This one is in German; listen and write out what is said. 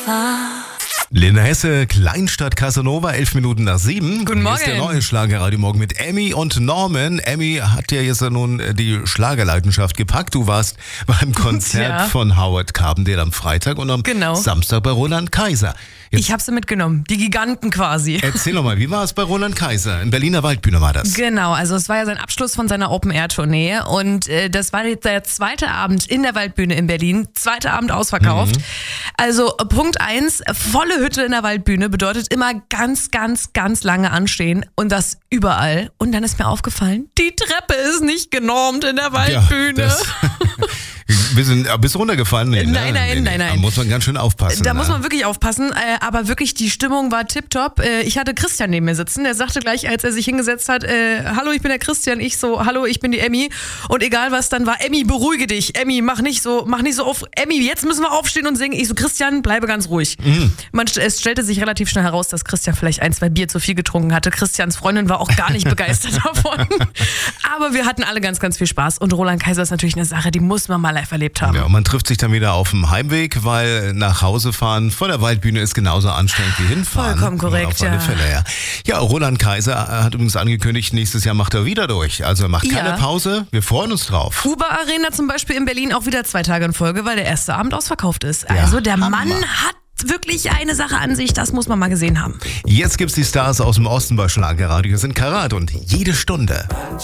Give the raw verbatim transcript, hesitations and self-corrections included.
Linda Hesse, Kleinstadt Casanova, elf Minuten nach sieben. Guten Morgen. Hier ist der neue Schlagerradio Morgen mit Emmy und Norman. Emmy hat ja jetzt nun die Schlagerleidenschaft gepackt. Du warst beim Konzert Ja. von Howard Carpendale am Freitag und am Genau. Samstag bei Roland Kaiser. Jetzt Ich habe sie mitgenommen, die Giganten quasi. erzähl doch mal, wie war es bei Roland Kaiser? In Berliner Waldbühne war das. Genau, also es war ja sein Abschluss von seiner Open-Air-Tournee und äh, das war jetzt der zweite Abend in der Waldbühne in Berlin, zweiter Abend ausverkauft. Mhm. Also Punkt eins, volle Hütte in der Waldbühne bedeutet immer ganz, ganz, ganz lange anstehen und das überall. Und dann ist mir aufgefallen, die Treppe ist nicht genormt in der Waldbühne. das- Bisschen, bist du runtergefallen? Nee, ne? Nein, nein, nee, nee. nein, nein. Da muss man ganz schön aufpassen. Da ne? muss man wirklich aufpassen, äh, aber wirklich die Stimmung war tipptopp. Äh, ich hatte Christian neben mir sitzen, der sagte gleich, als er sich hingesetzt hat, äh, hallo, ich bin der Christian, ich so, hallo, ich bin die Emmy und egal was dann war, Emmy, beruhige dich, Emmy, mach nicht so, mach nicht so auf, Emmy, jetzt müssen wir aufstehen und singen. Ich so, Christian, bleibe ganz ruhig. Mhm. Man, es stellte sich relativ schnell heraus, dass Christian vielleicht ein, zwei Bier zu viel getrunken hatte. Christians Freundin war auch gar nicht begeistert davon. Aber wir hatten alle ganz, ganz viel Spaß und Roland Kaiser ist natürlich eine Sache, die muss man mal live erlebt haben. Ja, und man trifft sich dann wieder auf dem Heimweg, weil nach Hause fahren von der Waldbühne ist genauso anstrengend wie hinfahren. Vollkommen korrekt, auf alle ja. Fälle, ja. Ja, Roland Kaiser hat übrigens angekündigt, nächstes Jahr macht er wieder durch. Also er macht keine Ja. Pause, wir freuen uns drauf. Huber Arena zum Beispiel in Berlin auch wieder zwei Tage in Folge, weil der erste Abend ausverkauft ist. Also der Hammer. Mann hat wirklich eine Sache an sich, das muss man mal gesehen haben. Jetzt gibt's die Stars aus dem Osten bei Schlagerradio, sind Karat und jede Stunde.